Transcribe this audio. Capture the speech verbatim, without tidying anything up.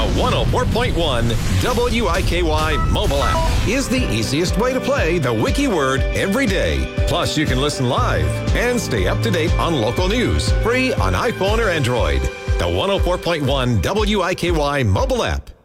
one oh four point one W I K Y mobile app is the easiest way to play the Wiki Word every day. Plus, you can listen live and stay up to date on local news, free on iPhone or Android. The one oh four point one W I K Y mobile app.